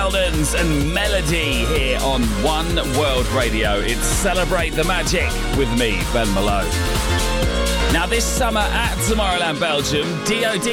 Sheldons and Melody here on One World Radio. It's Celebrate the Magic with me, Ben Malone. Now, this summer at Tomorrowland Belgium, DOD